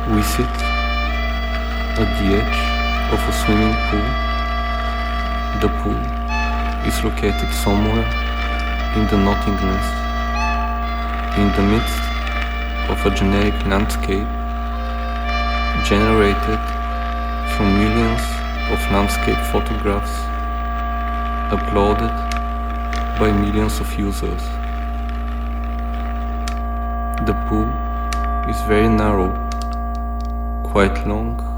We sit at the edge of a swimming pool. The pool is located somewhere in the nothingness, in the midst of a generic landscape generated from millions of landscape photographs uploaded by millions of users. The pool is very narrow, quite long